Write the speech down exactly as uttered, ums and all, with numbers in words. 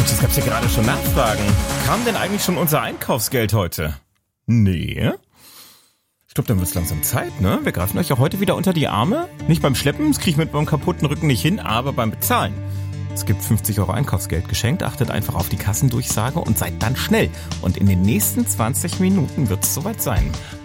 Mensch, es gab hier gerade schon Nachfragen. Kam denn eigentlich schon unser Einkaufsgeld heute? Nee. Ich glaube, dann wird's langsam Zeit, ne? Wir greifen euch ja heute wieder unter die Arme. Nicht beim Schleppen, das krieg ich mit meinem kaputten Rücken nicht hin, aber beim Bezahlen. Es gibt fünfzig Euro Einkaufsgeld geschenkt. Achtet einfach auf die Kassendurchsage und seid dann schnell. Und in den nächsten zwanzig Minuten wird's soweit sein.